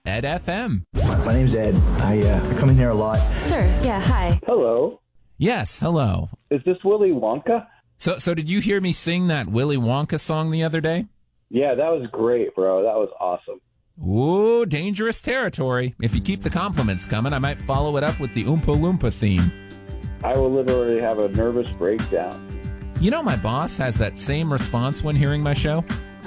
Ed FM. My name's Ed. I come in here a lot. Sure. Yeah. Hi. Hello. Yes, hello. Is this Willy Wonka? So did you hear me sing that Willy Wonka song the other day? Yeah, that was great, bro. That was awesome. Ooh, dangerous territory. If you keep the compliments coming, I might follow it up with the Oompa Loompa theme. I will literally have a nervous breakdown. You know, my boss has that same response when hearing my show.